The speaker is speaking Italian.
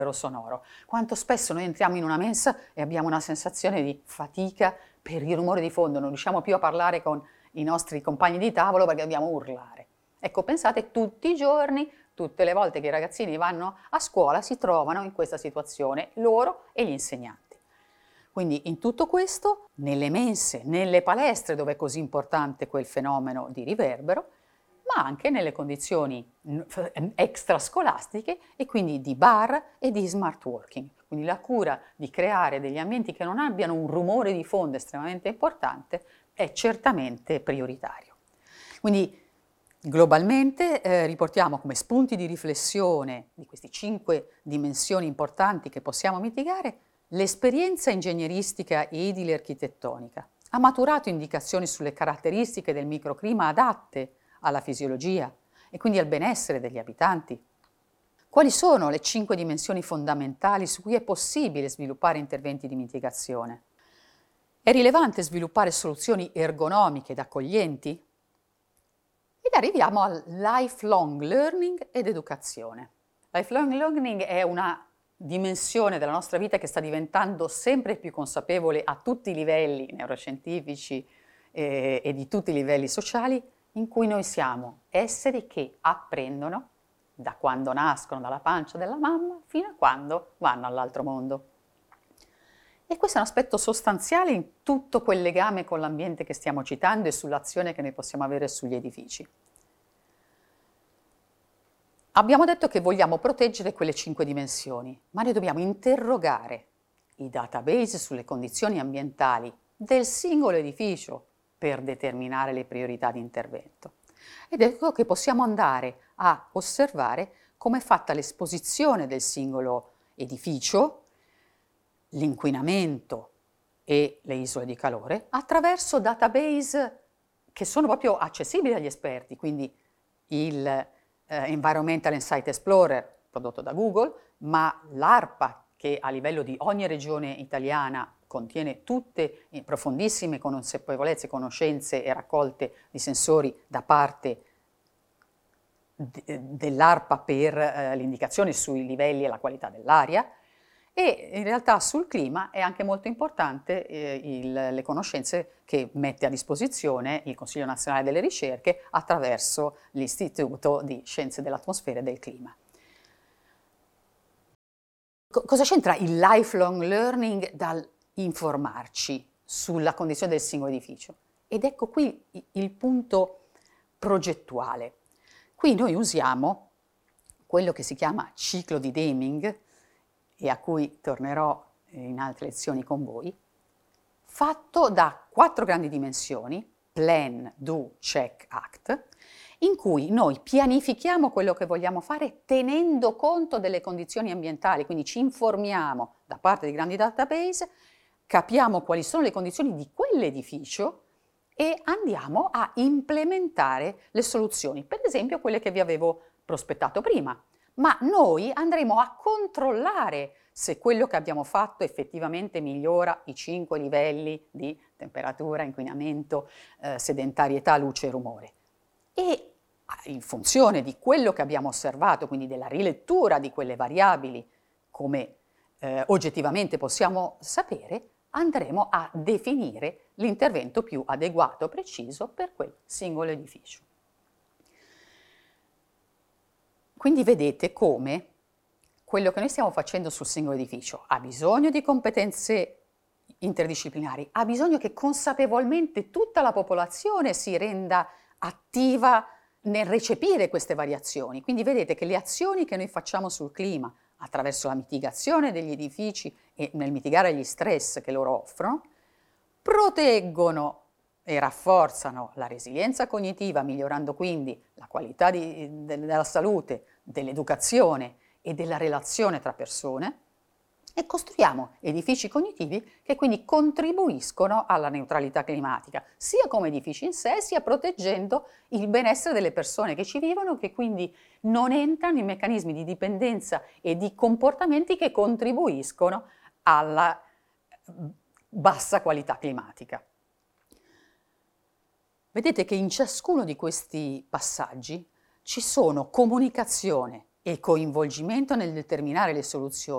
sonoro. Quanto spesso noi entriamo in una mensa e abbiamo una sensazione di fatica per il rumore di fondo, non riusciamo più a parlare con i nostri compagni di tavolo perché dobbiamo urlare. Ecco, pensate, tutti i giorni, tutte le volte che i ragazzini vanno a scuola si trovano in questa situazione, loro e gli insegnanti. Quindi in tutto questo, nelle mense, nelle palestre dove è così importante quel fenomeno di riverbero, ma anche nelle condizioni extrascolastiche e quindi di bar e di smart working. Quindi la cura di creare degli ambienti che non abbiano un rumore di fondo estremamente importante è certamente prioritario. Quindi globalmente riportiamo come spunti di riflessione di queste 5 dimensioni importanti che possiamo mitigare l'esperienza ingegneristica edile e architettonica. Ha maturato indicazioni sulle caratteristiche del microclima adatte alla fisiologia e quindi al benessere degli abitanti. Quali sono le 5 dimensioni fondamentali su cui è possibile sviluppare interventi di mitigazione? È rilevante sviluppare soluzioni ergonomiche ed accoglienti? Ed arriviamo al lifelong learning ed educazione. Lifelong learning è una dimensione della nostra vita che sta diventando sempre più consapevole a tutti i livelli neuroscientifici e di tutti i livelli sociali, in cui noi siamo esseri che apprendono da quando nascono dalla pancia della mamma fino a quando vanno all'altro mondo. E questo è un aspetto sostanziale in tutto quel legame con l'ambiente che stiamo citando e sull'azione che noi possiamo avere sugli edifici. Abbiamo detto che vogliamo proteggere quelle 5 dimensioni, ma noi dobbiamo interrogare i database sulle condizioni ambientali del singolo edificio per determinare le priorità di intervento. Ed ecco che possiamo andare a osservare come è fatta l'esposizione del singolo edificio, l'inquinamento e le isole di calore attraverso database che sono proprio accessibili agli esperti, quindi il Environmental Insight Explorer prodotto da Google, ma l'ARPA che a livello di ogni regione italiana contiene tutte profondissime consapevolezze, conoscenze e raccolte di sensori da parte dell'ARPA per l'indicazione sui livelli e la qualità dell'aria, e in realtà sul clima è anche molto importante le conoscenze che mette a disposizione il Consiglio Nazionale delle Ricerche attraverso l'Istituto di Scienze dell'Atmosfera e del Clima. Cosa c'entra il lifelong learning dal informarci sulla condizione del singolo edificio? Ed ecco qui il punto progettuale. Qui noi usiamo quello che si chiama ciclo di Deming, e a cui tornerò in altre lezioni con voi, fatto da 4 grandi dimensioni, Plan, Do, Check, Act, in cui noi pianifichiamo quello che vogliamo fare tenendo conto delle condizioni ambientali, quindi ci informiamo da parte di grandi database, capiamo quali sono le condizioni di quell'edificio e andiamo a implementare le soluzioni, per esempio quelle che vi avevo prospettato prima. Ma noi andremo a controllare se quello che abbiamo fatto effettivamente migliora i 5 livelli di temperatura, inquinamento, sedentarietà, luce e rumore. E in funzione di quello che abbiamo osservato, quindi della rilettura di quelle variabili, come oggettivamente possiamo sapere, andremo a definire l'intervento più adeguato, preciso per quel singolo edificio. Quindi vedete come quello che noi stiamo facendo sul singolo edificio ha bisogno di competenze interdisciplinari, ha bisogno che consapevolmente tutta la popolazione si renda attiva nel recepire queste variazioni. Quindi vedete che le azioni che noi facciamo sul clima attraverso la mitigazione degli edifici e nel mitigare gli stress che loro offrono, proteggono e rafforzano la resilienza cognitiva, migliorando quindi la qualità della salute, dell'educazione e della relazione tra persone, e costruiamo edifici cognitivi che quindi contribuiscono alla neutralità climatica, sia come edifici in sé, sia proteggendo il benessere delle persone che ci vivono, che quindi non entrano in meccanismi di dipendenza e di comportamenti che contribuiscono alla bassa qualità climatica. Vedete che in ciascuno di questi passaggi ci sono comunicazione e il coinvolgimento nel determinare le soluzioni